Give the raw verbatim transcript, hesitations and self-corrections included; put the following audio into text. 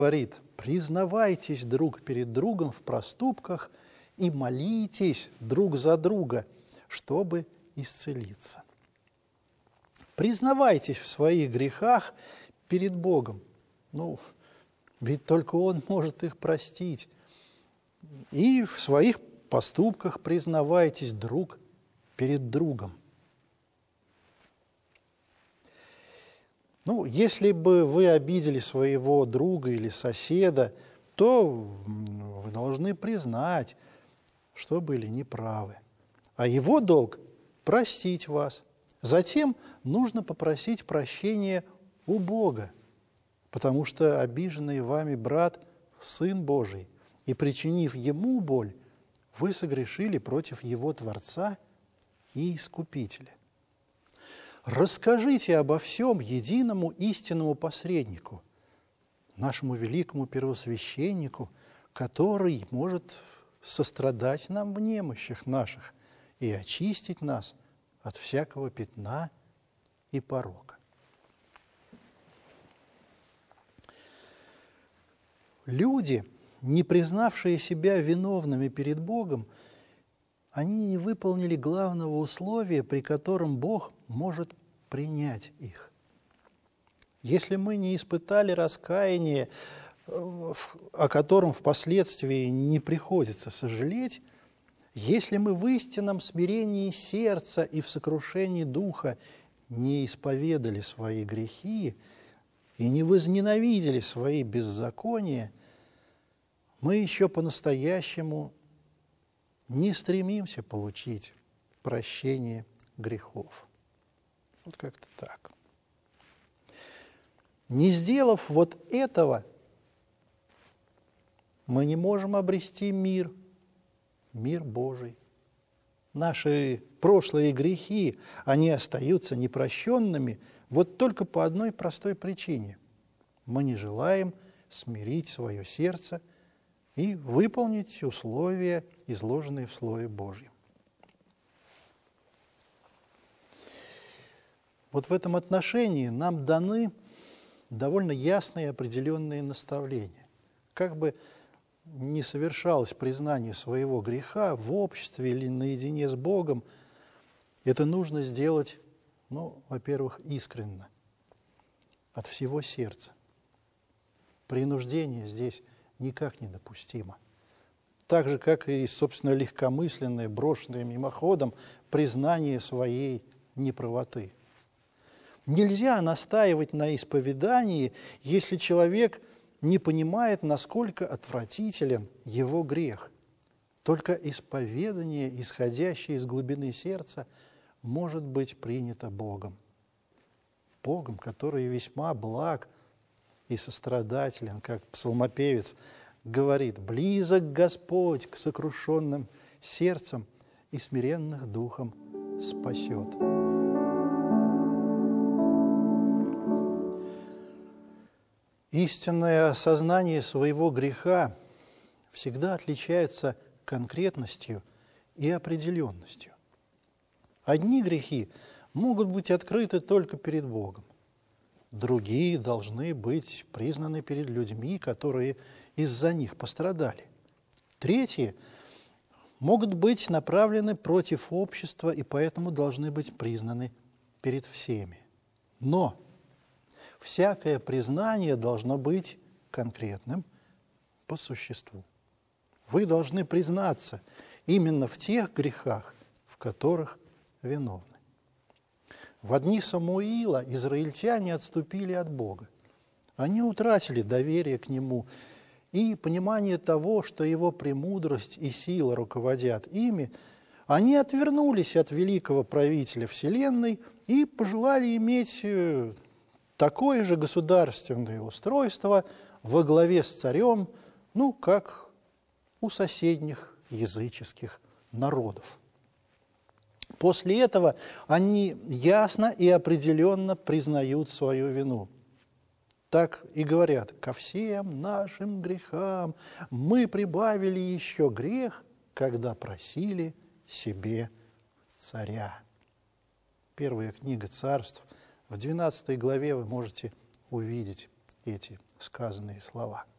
говорит: признавайтесь друг перед другом в проступках и молитесь друг за друга, чтобы исцелиться. Признавайтесь в своих грехах перед Богом. Ну, ведь только Он может их простить. И в своих поступках признавайтесь друг перед другом. Ну, если бы вы обидели своего друга или соседа, то вы должны признать, что были неправы. А его долг – простить вас. Затем нужно попросить прощения у Бога, потому что обиженный вами брат – Сын Божий, и, причинив ему боль, вы согрешили против его Творца и Искупителя. Расскажите обо всем единому истинному посреднику, нашему великому первосвященнику, который может сострадать нам в немощах наших и очистить нас от всякого пятна и порока. Люди, не признавшие себя виновными перед Богом, они не выполнили главного условия, при котором Бог может принять их. Если мы не испытали раскаяние, о котором впоследствии не приходится сожалеть, если мы в истинном смирении сердца и в сокрушении духа не исповедали свои грехи и не возненавидели свои беззакония, мы еще по-настоящему не стремимся получить прощение грехов. Вот как-то так. Не сделав вот этого, мы не можем обрести мир, мир Божий. Наши прошлые грехи, они остаются непрощенными вот только по одной простой причине. Мы не желаем смирить свое сердце и выполнить условия, изложенные в Слове Божьем. Вот в этом отношении нам даны довольно ясные и определенные наставления. Как бы ни совершалось признание своего греха в обществе или наедине с Богом, это нужно сделать, ну, во-первых, искренно, от всего сердца. Принуждение здесь никак недопустимо. Так же, как и, собственно, легкомысленное, брошенное мимоходом признание своей неправоты. Нельзя настаивать на исповедании, если человек не понимает, насколько отвратителен его грех. Только исповедание, исходящее из глубины сердца, может быть принято Богом. Богом, который весьма благ и сострадателен, как псалмопевец говорит: «Близок Господь к сокрушенным сердцем и смиренных духом спасет». Истинное осознание своего греха всегда отличается конкретностью и определенностью. Одни грехи могут быть открыты только перед Богом, другие должны быть признаны перед людьми, которые из-за них пострадали. Третьи могут быть направлены против общества и поэтому должны быть признаны перед всеми. Но всякое признание должно быть конкретным по существу. Вы должны признаться именно в тех грехах, в которых виновны. В дни Самуила израильтяне отступили от Бога. Они утратили доверие к Нему и понимание того, что Его премудрость и сила руководят ими. Они отвернулись от великого правителя Вселенной и пожелали иметь такое же государственное устройство во главе с царем, ну, как у соседних языческих народов. После этого они ясно и определенно признают свою вину. Так и говорят: «Ко всем нашим грехам мы прибавили еще грех, когда просили себе царя». Первая книга Царств. В двенадцатой главе вы можете увидеть эти сказанные слова.